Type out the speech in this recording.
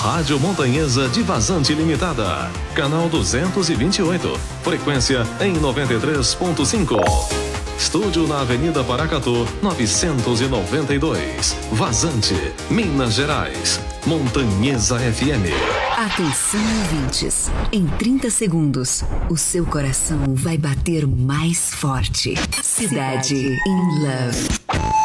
Rádio Montanhesa de Vazante Limitada. Canal 228. Frequência em 93.5. Estúdio na Avenida Paracatu, 992. Vazante, Minas Gerais. Montanhesa FM. Atenção, ouvintes. Em 30 segundos, o seu coração vai bater mais forte. Cidade in Love.